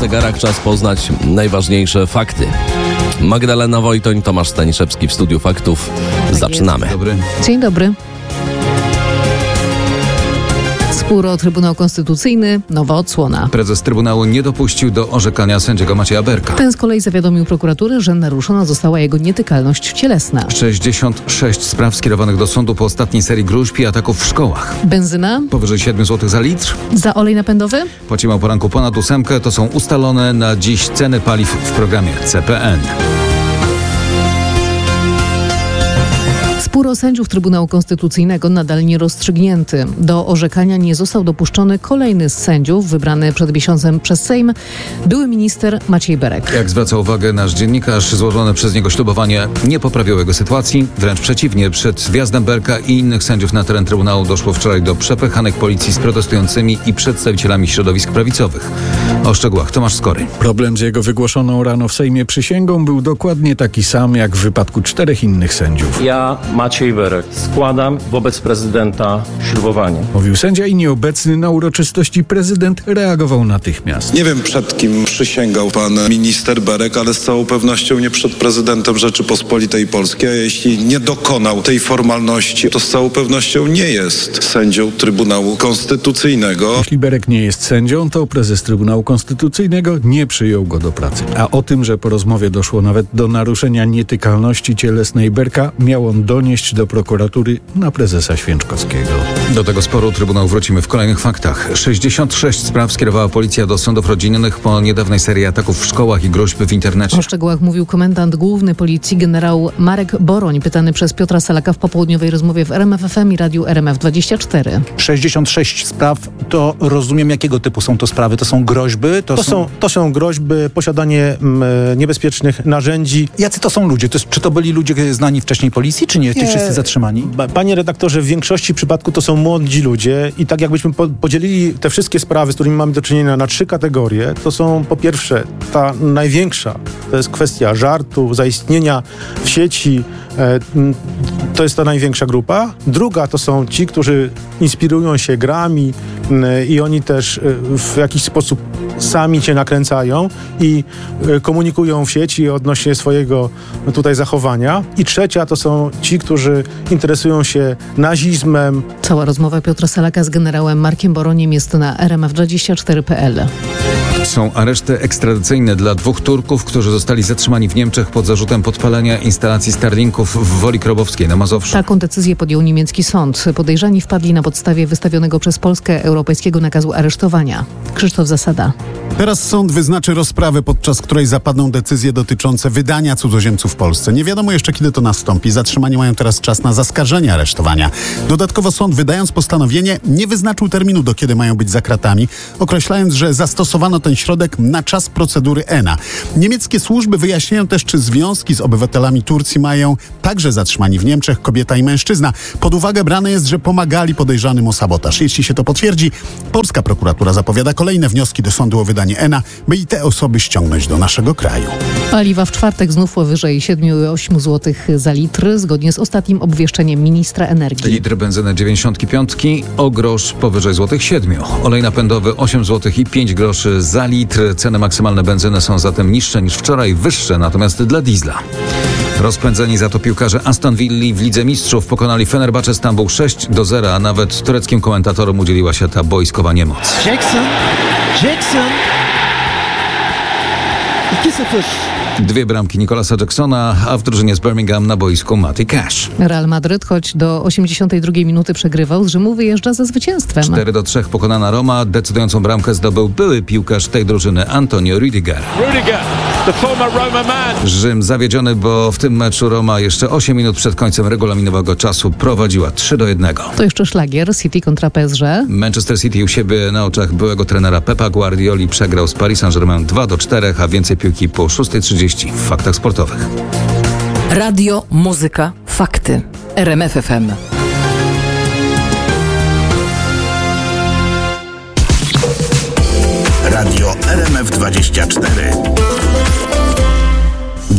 zegarach czas poznać najważniejsze fakty. Magdalena Wojtoń, Tomasz Staniszewski w Studiu Faktów. Zaczynamy. Dobry. Dzień dobry. Spór o Trybunał Konstytucyjny, nowa odsłona. Prezes Trybunału nie dopuścił do orzekania sędziego Macieja Berka. Ten z kolei zawiadomił prokuraturę, że naruszona została jego nietykalność cielesna. 66 spraw skierowanych do sądu po ostatniej serii gruźb i ataków w szkołach. Benzyna Powyżej 7 zł za litr. za olej napędowy? Płacimy o poranku ponad 8. To są ustalone na dziś ceny paliw w programie CPN. Spór o sędziów Trybunału Konstytucyjnego nadal nierozstrzygnięty. Do orzekania nie został dopuszczony kolejny z sędziów, wybrany przed miesiącem przez Sejm, były minister Maciej Berek. Jak zwraca uwagę nasz dziennikarz, złożone przez niego ślubowanie nie poprawiło jego sytuacji. Wręcz przeciwnie, przed wjazdem Berka i innych sędziów na teren Trybunału doszło wczoraj do przepychanek policji z protestującymi i przedstawicielami środowisk prawicowych. O szczegółach Tomasz Skory. Problem z jego wygłoszoną rano w Sejmie przysięgą był dokładnie taki sam jak w wypadku 4 innych sędziów. Ja, Maciej Berek, składam wobec prezydenta ślubowanie. Mówił sędzia i nieobecny na uroczystości prezydent reagował natychmiast. Nie wiem, przed kim przysięgał pan minister Berek, ale z całą pewnością nie przed prezydentem Rzeczypospolitej Polskiej. A jeśli nie dokonał tej formalności, to z całą pewnością nie jest sędzią Trybunału Konstytucyjnego. Jeśli Berek nie jest sędzią, to prezes Trybunału Konstytucyjnego nie przyjął go do pracy. A o tym, że po rozmowie doszło nawet do naruszenia nietykalności cielesnej Berka, miał on donieść do prokuratury na prezesa Święczkowskiego. Do tego sporu Trybunał wrócimy w kolejnych faktach. 66 spraw skierowała policja do sądów rodzinnych po niedawnej serii ataków w szkołach i gruźb w internecie. O szczegółach mówił komendant główny policji generał Marek Boroń, pytany przez Piotra Salaka w popołudniowej rozmowie w RMF FM i radiu RMF24. 66 spraw, to rozumiem, jakiego typu są to sprawy? To są groźby? To są groźby, posiadanie niebezpiecznych narzędzi. Jacy to są ludzie? Czy to byli ludzie znani wcześniej policji, czy nie? Ci wszyscy zatrzymani? Panie redaktorze, w większości przypadków to są młodzi ludzie i tak jakbyśmy podzielili te wszystkie sprawy, z którymi mamy do czynienia, na 3 kategorie, to są po pierwsze ta największa, to jest kwestia żartu, zaistnienia w sieci, to jest ta największa grupa. Druga to są ci, którzy inspirują się grami i oni też w jakiś sposób sami cię nakręcają i komunikują w sieci odnośnie swojego tutaj zachowania. I trzecia to są ci, którzy interesują się nazizmem. Cała rozmowa Piotra Salaka z generałem Markiem Boroniem jest na rmf24.pl. Są areszty ekstradycyjne dla 2 Turków, którzy zostali zatrzymani w Niemczech pod zarzutem podpalenia instalacji Starlinków w Woli Krobowskiej na Mazowszu. Taką decyzję podjął niemiecki sąd. Podejrzani wpadli na podstawie wystawionego przez Polskę europejskiego nakazu aresztowania. Krzysztof Zasada. Teraz sąd wyznaczy rozprawę, podczas której zapadną decyzje dotyczące wydania cudzoziemców w Polsce. Nie wiadomo jeszcze, kiedy to nastąpi. Zatrzymani mają teraz czas na zaskarżenie aresztowania. Dodatkowo sąd, wydając postanowienie, nie wyznaczył terminu, do kiedy mają być za kratami, określając, że zastosowano ten środek na czas procedury ENA. Niemieckie służby wyjaśniają też, czy związki z obywatelami Turcji mają także zatrzymani w Niemczech kobieta i mężczyzna. Pod uwagę brane jest, że pomagali podejrzanym o sabotaż. Jeśli się to potwierdzi, polska prokuratura zapowiada kolejne wnioski do sądu o wydanie ENA, by i te osoby ściągnąć do naszego kraju. Paliwa w czwartek znów powyżej 7-8 zł za litr, zgodnie z ostatnim obwieszczeniem ministra energii. Litr benzyny 95, o grosz powyżej złotych 7. Olej napędowy 8 zł i 5 groszy za litr. Ceny maksymalne benzyny są zatem niższe niż wczoraj, wyższe natomiast dla diesla. Rozpędzeni za to piłkarze Aston Villa w Lidze Mistrzów pokonali Fenerbahce Stambuł 6-0, a nawet tureckim komentatorom udzieliła się ta boiskowa niemoc. Jackson. 2-0. 2 bramki Nicholasa Jacksona, a w drużynie z Birmingham na boisku Matty Cash. Real Madryt, choć do 82 minuty przegrywał, z Rzymu wyjeżdża ze zwycięstwem. 4-3 pokonana Roma. Decydującą bramkę zdobył były piłkarz tej drużyny Antonio Rüdiger. The former Roma man. Rzym zawiedziony, bo w tym meczu Roma jeszcze 8 minut przed końcem regulaminowego czasu prowadziła 3-1. To jeszcze szlagier City kontra PSG. Manchester City u siebie na oczach byłego trenera Pepa Guardioli przegrał z Paris Saint-Germain 2-4, a więcej piłki po 6:30 w Faktach Sportowych. Radio, muzyka, fakty. RMF FM. Radio RMF24.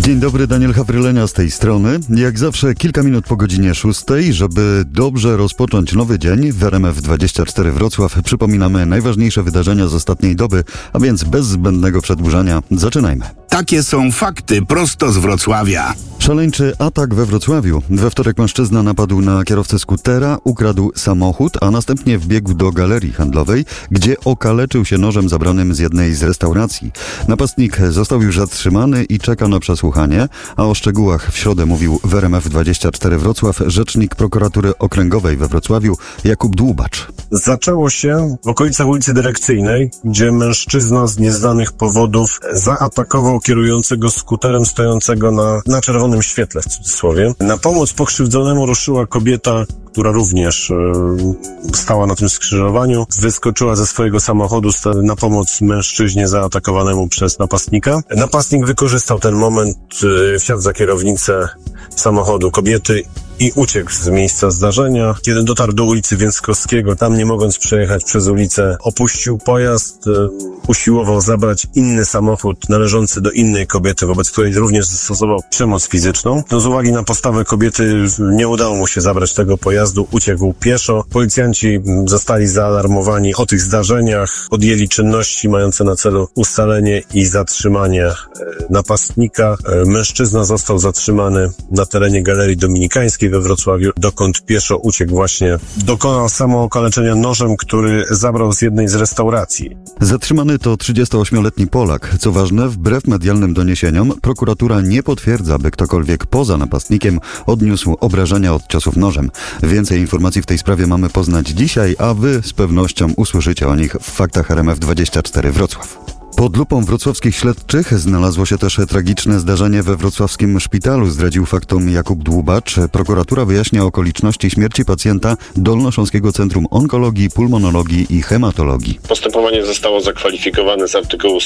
Dzień dobry, Daniel Hawrylenia z tej strony. Jak zawsze kilka minut po godzinie 6, żeby dobrze rozpocząć nowy dzień w RMF24 Wrocław przypominamy najważniejsze wydarzenia z ostatniej doby, a więc bez zbędnego przedłużania zaczynajmy. Takie są fakty prosto z Wrocławia. Szaleńczy atak we Wrocławiu. We wtorek mężczyzna napadł na kierowcę skutera, ukradł samochód, a następnie wbiegł do galerii handlowej, gdzie okaleczył się nożem zabranym z jednej z restauracji. Napastnik został już zatrzymany i czeka na przesłuchanie, a o szczegółach w środę mówił w RMF24 Wrocław rzecznik prokuratury okręgowej we Wrocławiu Jakub Dłubacz. Zaczęło się w okolicach ulicy Dyrekcyjnej, gdzie mężczyzna z nieznanych powodów zaatakował kierującego skuterem stojącego na czerwonym świetle, w cudzysłowie. Na pomoc pokrzywdzonemu ruszyła kobieta, która również stała na tym skrzyżowaniu. Wyskoczyła ze swojego samochodu na pomoc mężczyźnie zaatakowanemu przez napastnika. Napastnik wykorzystał ten moment, wsiadł za kierownicę samochodu kobiety i uciekł z miejsca zdarzenia. Kiedy dotarł do ulicy Więckowskiego, tam nie mogąc przejechać przez ulicę, opuścił pojazd, usiłował zabrać inny samochód należący do innej kobiety, wobec której również zastosował przemoc fizyczną. No, z uwagi na postawę kobiety nie udało mu się zabrać tego pojazdu, uciekł pieszo. Policjanci zostali zaalarmowani o tych zdarzeniach, podjęli czynności mające na celu ustalenie i zatrzymanie napastnika. Mężczyzna został zatrzymany na terenie Galerii Dominikańskiej we Wrocławiu, dokąd pieszo uciekł właśnie. Dokonał samookaleczenia nożem, który zabrał z jednej z restauracji. Zatrzymany to 38-letni Polak. Co ważne, wbrew medialnym doniesieniom, prokuratura nie potwierdza, by ktokolwiek poza napastnikiem odniósł obrażenia od ciosów nożem. Więcej informacji w tej sprawie mamy poznać dzisiaj, a wy z pewnością usłyszycie o nich w faktach RMF24 Wrocław. Pod lupą wrocławskich śledczych znalazło się też tragiczne zdarzenie we wrocławskim szpitalu, zdradził faktom Jakub Dłubacz. Prokuratura wyjaśnia okoliczności śmierci pacjenta Dolnośląskiego Centrum Onkologii, Pulmonologii i Hematologii. Postępowanie zostało zakwalifikowane z artykułu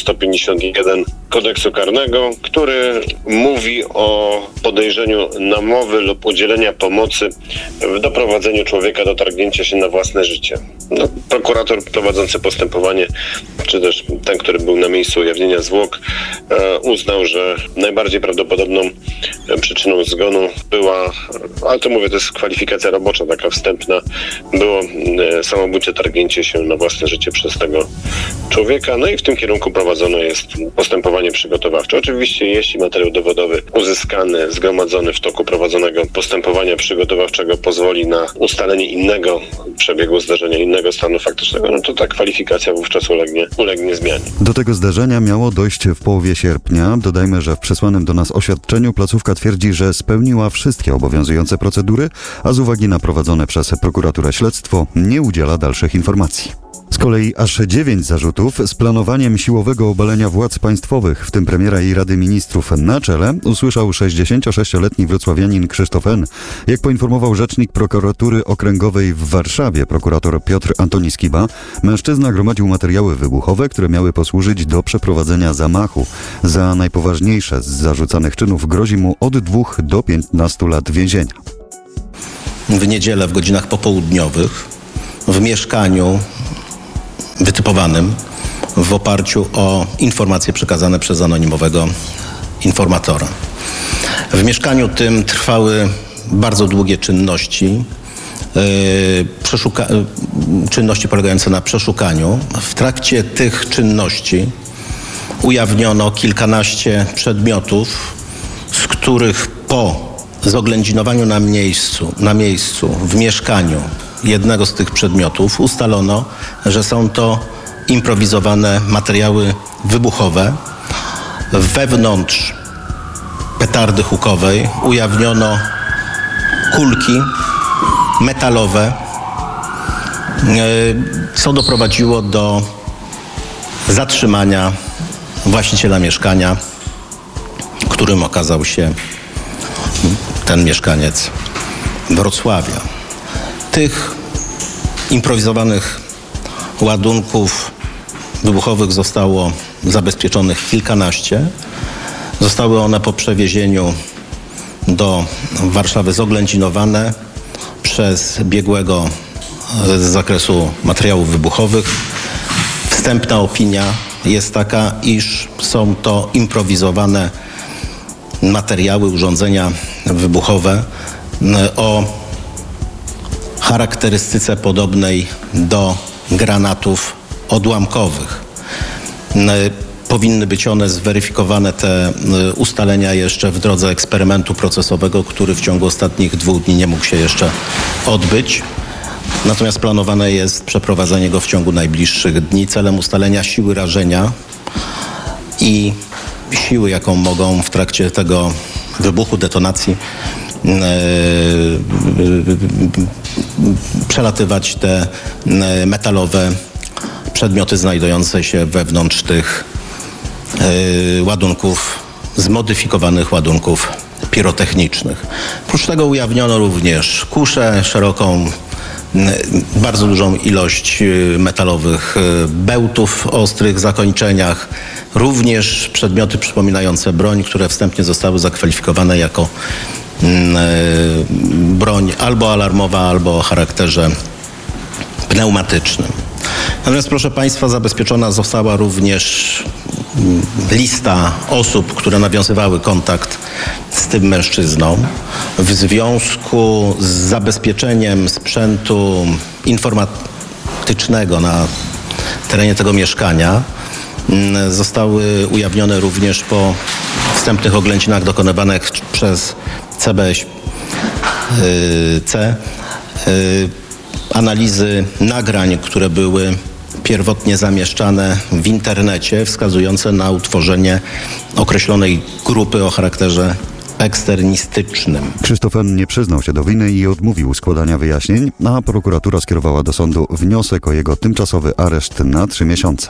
151 Kodeksu Karnego, który mówi o podejrzeniu namowy lub udzielenia pomocy w doprowadzeniu człowieka do targnięcia się na własne życie. Prokurator prowadzący postępowanie, czy też ten, który był na miejscu ujawnienia zwłok, uznał, że najbardziej prawdopodobną przyczyną zgonu była, ale to mówię, to jest kwalifikacja robocza, taka wstępna, było samobójcze targnięcie się na własne życie przez tego człowieka. No i w tym kierunku prowadzone jest postępowanie przygotowawcze. Oczywiście, jeśli materiał dowodowy uzyskany, zgromadzony w toku prowadzonego postępowania przygotowawczego pozwoli na ustalenie innego przebiegu zdarzenia, innego stanu faktycznego, no to ta kwalifikacja wówczas ulegnie zmianie. Do tego zdarzenia miało dojść w połowie sierpnia. Dodajmy, że w przesłanym do nas oświadczeniu placówka twierdzi, że spełniła wszystkie obowiązujące procedury, a z uwagi na prowadzone przez prokuraturę śledztwo nie udziela dalszych informacji. Z kolei aż 9 zarzutów z planowaniem siłowego obalenia władz państwowych, w tym premiera i Rady Ministrów, na czele usłyszał 66-letni wrocławianin Krzysztof N. Jak poinformował rzecznik prokuratury okręgowej w Warszawie, prokurator Piotr Antoni Skiba, mężczyzna gromadził materiały wybuchowe, które miały posłużyć do przeprowadzenia zamachu. Za najpoważniejsze z zarzucanych czynów grozi mu od 2 do 15 lat więzienia. W niedzielę w godzinach popołudniowych w mieszkaniu wytypowanym w oparciu o informacje przekazane przez anonimowego informatora. W mieszkaniu tym trwały bardzo długie czynności, czynności polegające na przeszukaniu. W trakcie tych czynności ujawniono kilkanaście przedmiotów, z których po zoględzinowaniu na miejscu w mieszkaniu jednego z tych przedmiotów ustalono, że są to improwizowane materiały wybuchowe. Wewnątrz petardy hukowej ujawniono kulki metalowe, co doprowadziło do zatrzymania właściciela mieszkania, którym okazał się ten mieszkaniec Wrocławia. Tych improwizowanych ładunków wybuchowych zostało zabezpieczonych kilkanaście. Zostały one po przewiezieniu do Warszawy zoględzinowane przez biegłego z zakresu materiałów wybuchowych. Wstępna opinia jest taka, iż są to improwizowane materiały, urządzenia wybuchowe o charakterystyce podobnej do granatów odłamkowych. Powinny być one zweryfikowane, te ustalenia, jeszcze w drodze eksperymentu procesowego, który w ciągu ostatnich 2 dni nie mógł się jeszcze odbyć. Natomiast planowane jest przeprowadzenie go w ciągu najbliższych dni celem ustalenia siły rażenia i siły, jaką mogą w trakcie tego wybuchu, detonacji przelatywać te metalowe przedmioty znajdujące się wewnątrz tych ładunków, zmodyfikowanych ładunków pirotechnicznych. Oprócz tego ujawniono również kuszę szeroką, bardzo dużą ilość metalowych bełtów o ostrych zakończeniach, również przedmioty przypominające broń, które wstępnie zostały zakwalifikowane jako broń albo alarmowa, albo o charakterze pneumatycznym. Natomiast, proszę Państwa, zabezpieczona została również lista osób, które nawiązywały kontakt z tym mężczyzną. W związku z zabezpieczeniem sprzętu informatycznego na terenie tego mieszkania zostały ujawnione również po wstępnych oględzinach dokonywanych przez CBŚ analizy nagrań, które były pierwotnie zamieszczane w internecie, wskazujące na utworzenie określonej grupy o charakterze eksternistycznym. Krzysztof N. nie przyznał się do winy i odmówił składania wyjaśnień, a prokuratura skierowała do sądu wniosek o jego tymczasowy areszt na 3 miesiące.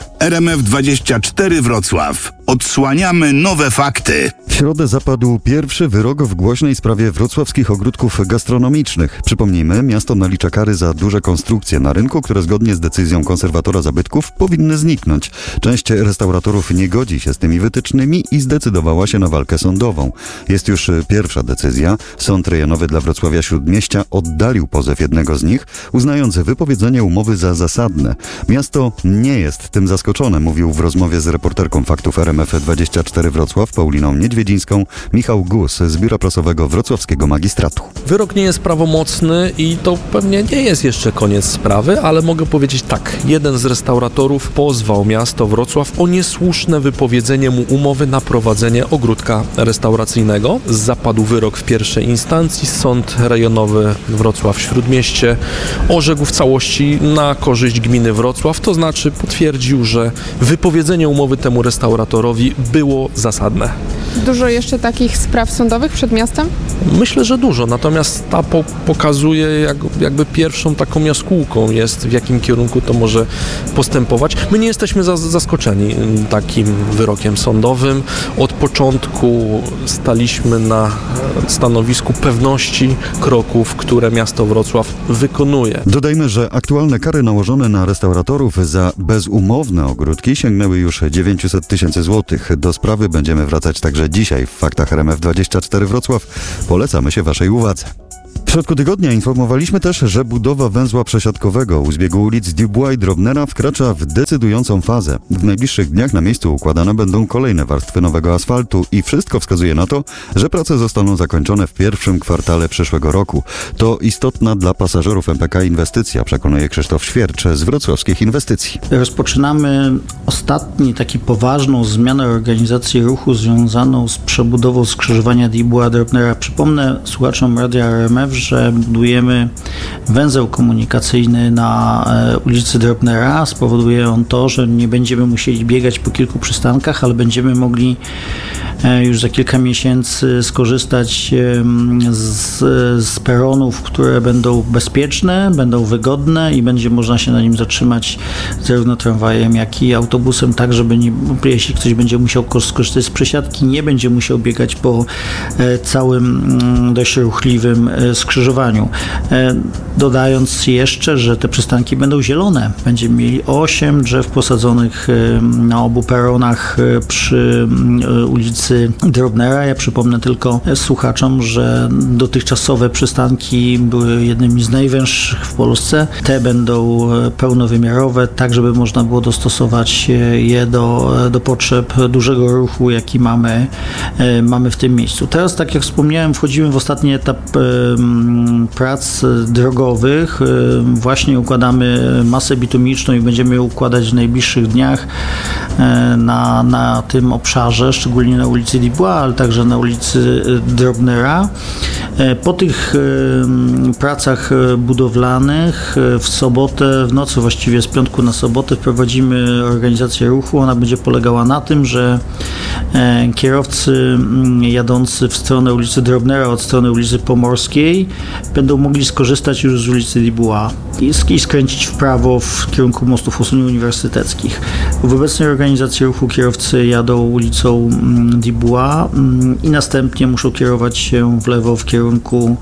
RMF24 Wrocław. Odsłaniamy nowe fakty. W środę zapadł pierwszy wyrok w głośnej sprawie wrocławskich ogródków gastronomicznych. Przypomnijmy, miasto nalicza kary za duże konstrukcje na rynku, które zgodnie z decyzją konserwatora zabytków powinny zniknąć. Część restauratorów nie godzi się z tymi wytycznymi i zdecydowała się na walkę sądową. Jest już pierwsza decyzja. Sąd rejonowy dla Wrocławia Śródmieścia oddalił pozew jednego z nich, uznając wypowiedzenie umowy za zasadne. Miasto nie jest tym zaskoczone, mówił w rozmowie z reporterką faktów RMF24 Wrocław Pauliną Niedźwiedzińską Michał Gus z Biura Prasowego Wrocławskiego Magistratu. Wyrok nie jest prawomocny i to pewnie nie jest jeszcze koniec sprawy, ale mogę powiedzieć tak. Jeden z restauratorów pozwał miasto Wrocław o niesłuszne wypowiedzenie mu umowy na prowadzenie ogródka restauracyjnego. Zapadł wyrok w pierwszej instancji. Sąd rejonowy Wrocław Śródmieście orzekł w całości na korzyść gminy Wrocław, to znaczy potwierdził, że wypowiedzenie umowy temu restauratorowi było zasadne. Dużo jeszcze takich spraw sądowych przed miastem? Myślę, że dużo, natomiast ta pokazuje jakby pierwszą taką jaskółką jest, w jakim kierunku to może postępować. My nie jesteśmy zaskoczeni takim wyrokiem sądowym. Od początku staliśmy na stanowisku pewności kroków, które miasto Wrocław wykonuje. Dodajmy, że aktualne kary nałożone na restauratorów za bezumowne ogródki sięgnęły już 900 000 złotych. Do sprawy będziemy wracać także dzisiaj w Faktach RMF24 Wrocław. Polecamy się Waszej uwadze. W środku tygodnia informowaliśmy też, że budowa węzła przesiadkowego u zbiegu ulic Dubois i Drobnera wkracza w decydującą fazę. W najbliższych dniach na miejscu układane będą kolejne warstwy nowego asfaltu i wszystko wskazuje na to, że prace zostaną zakończone w pierwszym kwartale przyszłego roku. To istotna dla pasażerów MPK inwestycja, przekonuje Krzysztof Świercz z Wrocławskich Inwestycji. Rozpoczynamy ostatni taki poważną zmianę organizacji ruchu związaną z przebudową skrzyżowania Dubois Drobnera. Przypomnę słuchaczom Radia RMF, że budujemy węzeł komunikacyjny na ulicy Drobnera. Spowoduje on to, że nie będziemy musieli biegać po kilku przystankach, ale będziemy mogli już za kilka miesięcy skorzystać z peronów, które będą bezpieczne, będą wygodne i będzie można się na nim zatrzymać zarówno tramwajem, jak i autobusem, tak żeby jeśli ktoś będzie musiał skorzystać z przesiadki, nie będzie musiał biegać po całym dość ruchliwym skrzyżowaniu. Dodając jeszcze, że te przystanki będą zielone. Będziemy mieli 8 drzew posadzonych na obu peronach przy ulicy ulicy Drobnera. Ja przypomnę tylko słuchaczom, że dotychczasowe przystanki były jednymi z najwęższych w Polsce. Te będą pełnowymiarowe, tak żeby można było dostosować je do potrzeb dużego ruchu, jaki mamy w tym miejscu. Teraz, tak jak wspomniałem, wchodzimy w ostatni etap prac drogowych. Właśnie układamy masę bitumiczną i będziemy ją układać w najbliższych dniach na tym obszarze, szczególnie na ulicy Dubois, ale także na ulicy Drobnera. Po tych pracach budowlanych w sobotę, w nocy właściwie z piątku na sobotę wprowadzimy organizację ruchu. Ona będzie polegała na tym, że kierowcy jadący w stronę ulicy Drobnera od strony ulicy Pomorskiej będą mogli skorzystać już z ulicy Dubois i skręcić w prawo w kierunku mostów uniwersyteckich. W obecnej organizacji ruchu kierowcy jadą ulicą Dubois i następnie muszą kierować się w lewo w kierunku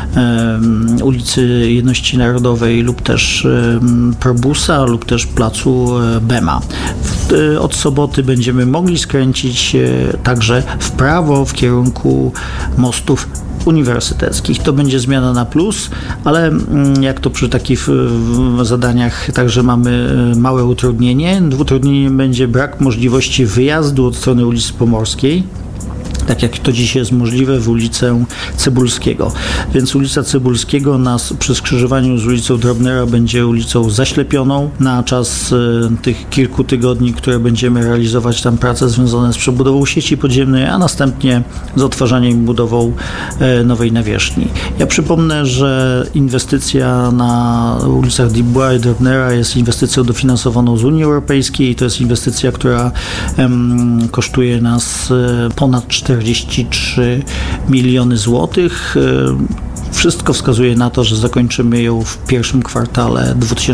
ulicy Jedności Narodowej lub też Probusa lub też placu Bema. Od soboty będziemy mogli skręcić także w prawo w kierunku mostów uniwersyteckich. To będzie zmiana na plus, ale jak to przy takich zadaniach także mamy małe utrudnienie. Utrudnieniem będzie brak możliwości wyjazdu od strony ulicy Pomorskiej, tak jak to dzisiaj jest możliwe, w ulicę Cybulskiego. Więc ulica Cybulskiego przy skrzyżowaniu z ulicą Drobnera będzie ulicą zaślepioną na czas tych kilku tygodni, które będziemy realizować tam prace związane z przebudową sieci podziemnej, a następnie z odtwarzaniem i budową nowej nawierzchni. Ja przypomnę, że inwestycja na ulicach Dubois i Drobnera jest inwestycją dofinansowaną z Unii Europejskiej. To jest inwestycja, która kosztuje nas ponad 43 miliony złotych. Wszystko wskazuje na to, że zakończymy ją w pierwszym kwartale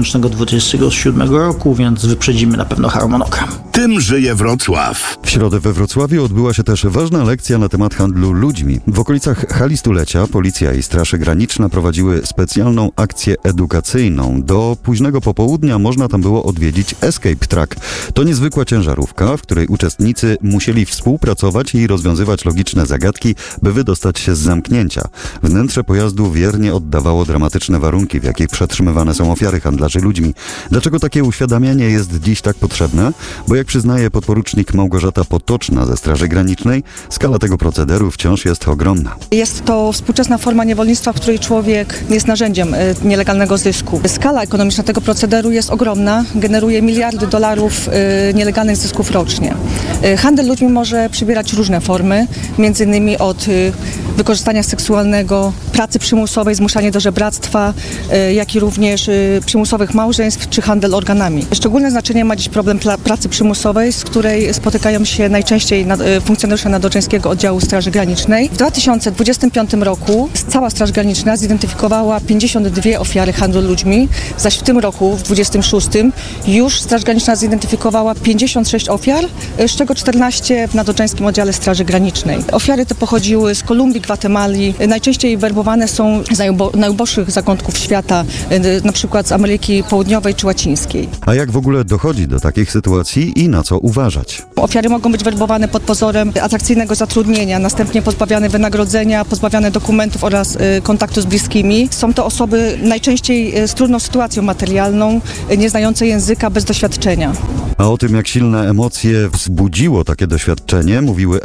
2027 roku, więc wyprzedzimy na pewno harmonogram. Tym żyje Wrocław. W środę we Wrocławiu odbyła się też ważna lekcja na temat handlu ludźmi. W okolicach hali Stulecia policja i Straż Graniczna prowadziły specjalną akcję edukacyjną. Do późnego popołudnia można tam było odwiedzić Escape Truck. To niezwykła ciężarówka, w której uczestnicy musieli współpracować i rozwiązywać logiczne zagadki, by wydostać się z zamknięcia. Wnętrze pojazdu wiernie oddawało dramatyczne warunki, w jakich przetrzymywane są ofiary handlarzy ludźmi. Dlaczego takie uświadamianie jest dziś tak potrzebne? Bo jak przyznaje podporucznik Małgorzata Potoczna ze Straży Granicznej, skala tego procederu wciąż jest ogromna. Jest to współczesna forma niewolnictwa, w której człowiek jest narzędziem nielegalnego zysku. Skala ekonomiczna tego procederu jest ogromna, generuje miliardy dolarów nielegalnych zysków rocznie. Handel ludźmi może przybierać różne formy, między innymi od wykorzystania seksualnego, pracy przymusowej, zmuszania do żebractwa, jak i również przymusowych małżeństw czy handel organami. Szczególne znaczenie ma dziś problem pracy przymusowej, z której spotykają się najczęściej funkcjonariusze Nadodrzańskiego Oddziału Straży Granicznej. W 2025 roku cała Straż Graniczna zidentyfikowała 52 ofiary handlu ludźmi, zaś w tym roku, w 2026, już Straż Graniczna zidentyfikowała 56 ofiar, z czego 14 w Nadodrzańskim Oddziale Straży Granicznej. Ofiary te pochodziły z Kolumbii, Gwatemali. Najczęściej werbowane są z najuboższych zakątków świata, na przykład z Ameryki Południowej czy Łacińskiej. A jak w ogóle dochodzi do takich sytuacji i na co uważać? Ofiary mogą być werbowane pod pozorem atrakcyjnego zatrudnienia, następnie pozbawiane wynagrodzenia, pozbawiane dokumentów oraz kontaktu z bliskimi. Są to osoby najczęściej z trudną sytuacją materialną, nie znające języka, bez doświadczenia. A o tym, jak silne emocje wzbudziło takie doświadczenie, mówiły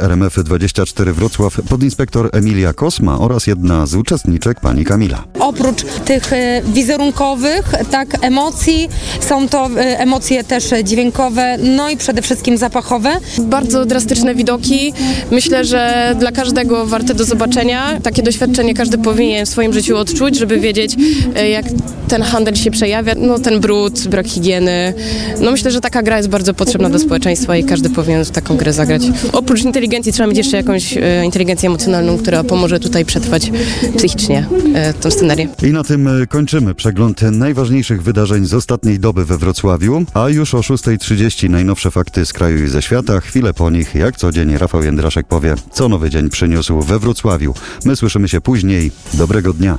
RMF24 Wrocław podinspektor Emilia Kosma oraz jedna z uczestniczek, pani Kamila. Oprócz tych wizerunkowych, emocji, są to emocje też dźwiękowe, no i przede wszystkim zapachowe. Bardzo drastyczne widoki. Myślę, że dla każdego warte do zobaczenia. Takie doświadczenie każdy powinien w swoim życiu odczuć, żeby wiedzieć, jak ten handel się przejawia. No, ten brud, brak higieny. No, myślę, że taka gra jest bardzo potrzebna do społeczeństwa i każdy powinien w taką grę zagrać. Oprócz inteligencji trzeba mieć jeszcze jakąś inteligencję emocjonalną, która pomoże tutaj przetrwać psychicznie tę scenerię. I na tym kończymy przegląd najważniejszych wydarzeń z ostatniej doby we Wrocławiu, a już o 6:30 najnowsze fakty z kraju i ze świata. Chwilę po nich, jak co dzień, Rafał Jędraszek powie, co nowy dzień przyniósł we Wrocławiu. My słyszymy się później. Dobrego dnia.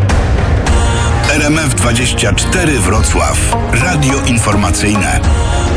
RMF24 Wrocław. Radio informacyjne.